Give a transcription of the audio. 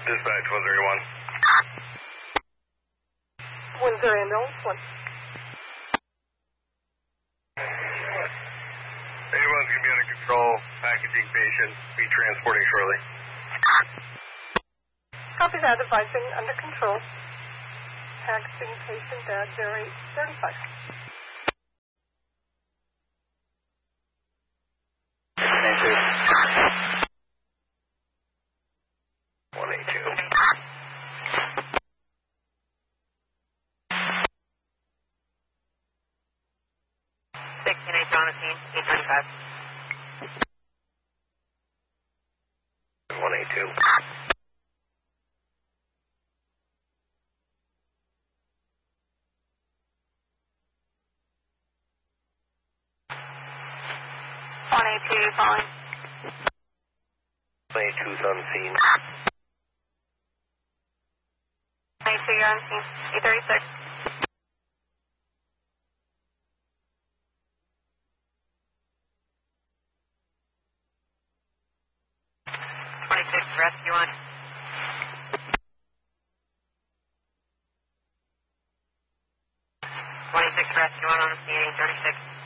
Dispatch 131. 10 ambulance, 1. Anyone's going to be under control. Packaging patient. Be transporting shortly. Copy that. Advising under control. Packaging patient at 0835. 182. 16 on the scene, 835. 182. 182 calling. 182's on scene. 182, you're on scene, 836. 26 rescue on. 26 rescue on the scene, 836.